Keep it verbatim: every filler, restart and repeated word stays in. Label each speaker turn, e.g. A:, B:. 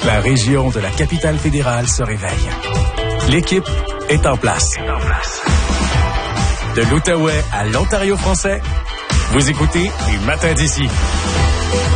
A: La région de la capitale fédérale se réveille. L'équipe est en place. De l'Outaouais à l'Ontario français, vous écoutez les Matins d'ici.